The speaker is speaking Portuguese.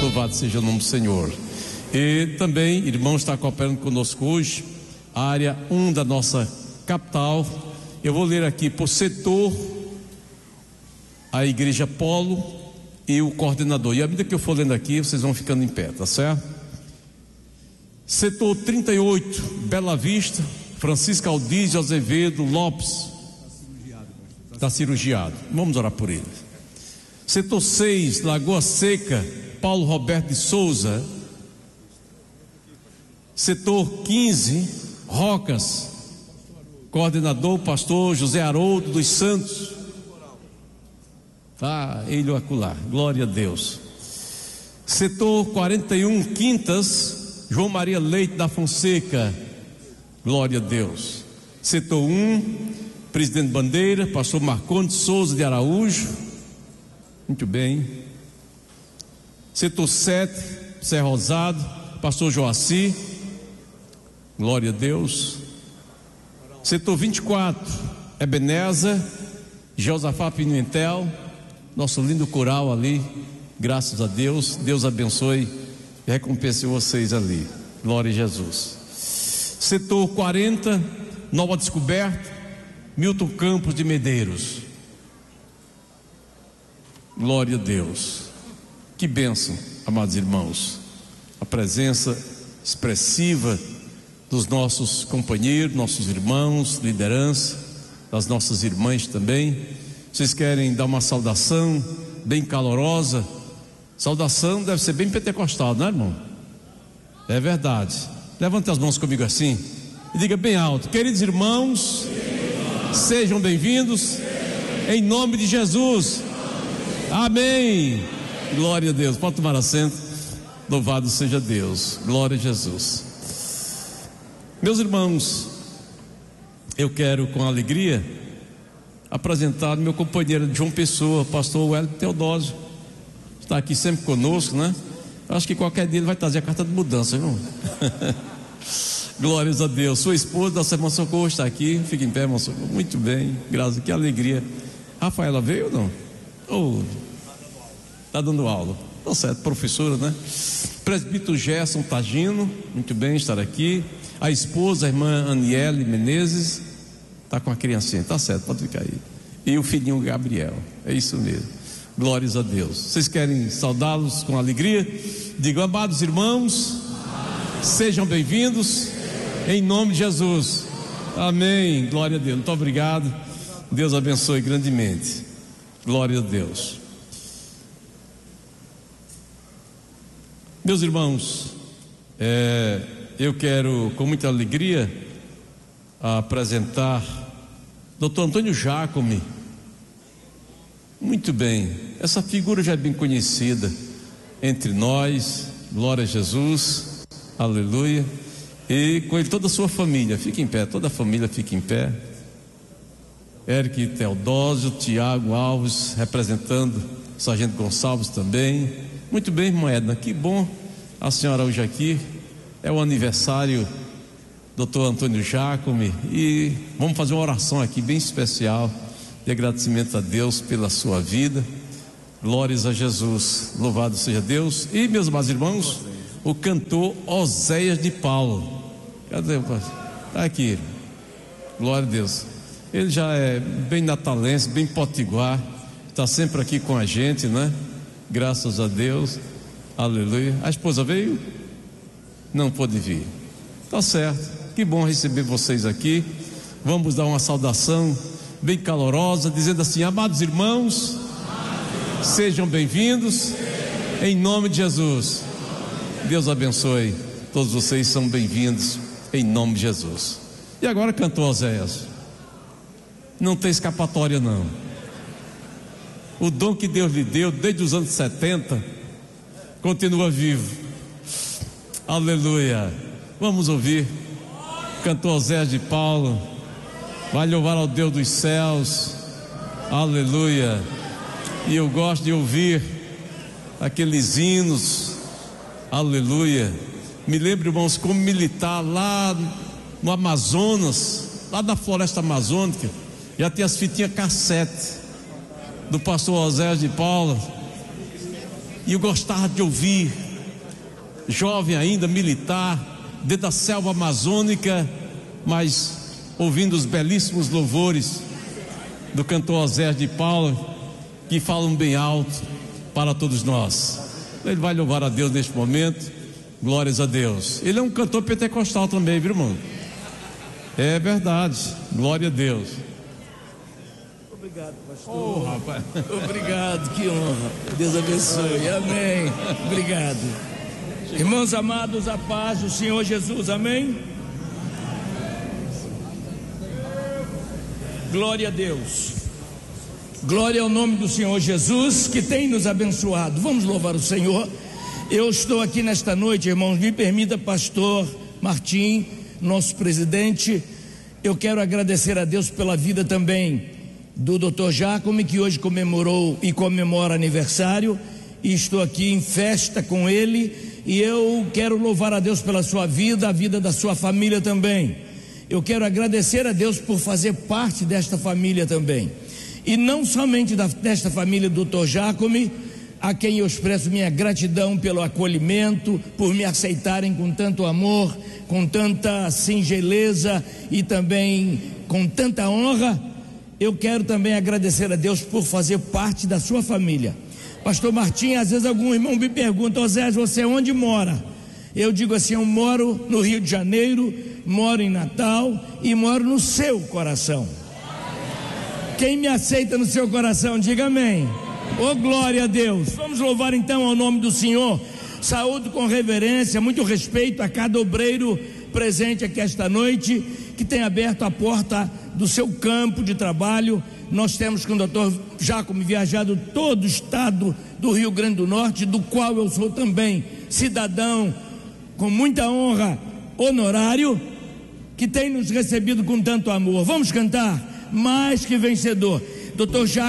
Louvado seja o nome do Senhor. E também, irmão, está cooperando conosco hoje, a área 1 da nossa capital. Eu vou ler aqui por setor a Igreja Polo e o coordenador. E à medida que eu for lendo aqui, vocês vão ficando em pé, tá certo? Setor 38, Bela Vista, Francisco Aldísio Azevedo Lopes. Está cirurgiado. Vamos orar por ele. Setor 6, Lagoa Seca, Paulo Roberto de Souza. Setor 15, Rocas, coordenador, pastor José Haroldo dos Santos. Ele o acular, glória a Deus. Setor 41, Quintas, João Maria Leite da Fonseca, glória a Deus. Setor 1, presidente Bandeira, pastor Marcondes Souza de Araújo, muito bem. Setor 7, Serra Rosado, pastor Joaci, glória a Deus. Setor 24, Ebenezer, Josafá Pimentel, nosso lindo coral ali, graças a Deus. Deus abençoe e recompense vocês ali, glória a Jesus. Setor 40, Nova Descoberta, Milton Campos de Medeiros, glória a Deus. Que bênção, amados irmãos, a presença expressiva dos nossos companheiros, nossos irmãos, liderança, das nossas irmãs também. Vocês querem dar uma saudação bem calorosa? Saudação deve ser bem pentecostal, não é, irmão? É verdade. Levante as mãos comigo assim e diga bem alto: queridos irmãos, sejam bem-vindos em nome de Jesus. Amém. Glória a Deus. Pode tomar assento. Louvado seja Deus. Glória a Jesus. Meus irmãos, eu quero com alegria apresentar meu companheiro de João Pessoa, pastor Wellington Teodósio. Está aqui sempre conosco, né? Acho que qualquer dia ele vai trazer a carta de mudança, irmão. Glórias a Deus. Sua esposa, nossa irmã Socorro, está aqui. Fica em pé, irmã Socorro. Muito bem, graças, que alegria. Rafaela veio ou não? Está dando aula. Tá certo, professora, né? Presbítero Gerson Tagino, muito bem estar aqui. A esposa, a irmã Aniele Menezes, está com a criancinha, tá certo, pode ficar aí. E o filhinho Gabriel, é isso mesmo. Glórias a Deus. Vocês querem saudá-los com alegria? Digam: amados irmãos, sejam bem-vindos em nome de Jesus. Amém. Glória a Deus. Muito obrigado. Deus abençoe grandemente. Glória a Deus. Meus irmãos, eu quero com muita alegria apresentar Dr. Antônio Jacome. Muito bem, essa figura já é bem conhecida entre nós, glória a Jesus, aleluia. E com ele toda a sua família, fica em pé, toda a família fica em pé. Eric Teodósio, Tiago Alves, representando o Sargento Gonçalves também. Muito bem, irmã Edna, que bom a senhora hoje aqui. É o aniversário do Dr. Antônio Jacome e vamos fazer uma oração aqui bem especial de agradecimento a Deus pela sua vida. Glórias a Jesus, louvado seja Deus. E meus amados irmãos, o cantor Oséias de Paulo, cadê o pastor? Está aqui, glória a Deus. Ele já é bem natalense, bem potiguar, está sempre aqui com a gente, né? Graças a Deus, aleluia. A esposa veio? Não pôde vir, tá certo. Que bom receber vocês aqui. Vamos dar uma saudação bem calorosa, dizendo assim: amados irmãos, sejam bem-vindos em nome de Jesus. Deus abençoe, todos vocês são bem-vindos em nome de Jesus. E agora cantou Oséias, não tem escapatória não. O dom que Deus lhe deu desde os anos 70 continua vivo, aleluia. Vamos ouvir. Cantor Oséias de Paulo, vai louvar ao Deus dos céus, aleluia. E eu gosto de ouvir aqueles hinos, aleluia. Me lembro, irmãos, como militar lá no Amazonas, lá na floresta amazônica, já tinha as fitinhas cassete do pastor Oséias de Paulo. e eu gostava de ouvir, jovem ainda, militar, dentro da selva amazônica, mas ouvindo os belíssimos louvores do cantor Oséias de Paula, que falam bem alto para todos nós. Ele vai louvar a Deus neste momento. Glórias a Deus. Ele é um cantor pentecostal também, viu, irmão? É verdade. Glória a Deus. Obrigado, pastor. Rapaz. Obrigado, que honra. Deus abençoe. Amém. Obrigado. Irmãos amados, a paz do Senhor Jesus. Amém. Glória a Deus. Glória ao nome do Senhor Jesus, que tem nos abençoado. Vamos louvar o Senhor. Eu estou aqui nesta noite, irmãos, me permita, pastor Martim, nosso presidente, eu quero agradecer a Deus pela vida também do Dr. Jacome, que hoje comemorou e comemora aniversário, e estou aqui em festa com ele, e eu quero louvar a Deus pela sua vida, a vida da sua família também. Eu quero agradecer a Deus por fazer parte desta família também, e não somente desta família do Dr. Jacome, a quem eu expresso minha gratidão pelo acolhimento, por me aceitarem com tanto amor, com tanta singeleza e também com tanta honra. Eu quero também agradecer a Deus por fazer parte da sua família. Pastor Martim, às vezes algum irmão me pergunta: Oséias, você onde mora? Eu digo assim: eu moro no Rio de Janeiro, moro em Natal e moro no seu coração. Quem me aceita no seu coração, diga amém. Oh, glória a Deus. Vamos louvar então ao nome do Senhor. Saúdo com reverência, muito respeito a cada obreiro presente aqui esta noite, que tem aberto a porta do seu campo de trabalho. Nós temos com o doutor Jacome viajado todo o estado do Rio Grande do Norte, do qual eu sou também cidadão, com muita honra, honorário, que tem nos recebido com tanto amor. Vamos cantar Mais que Vencedor. Doutor Jacome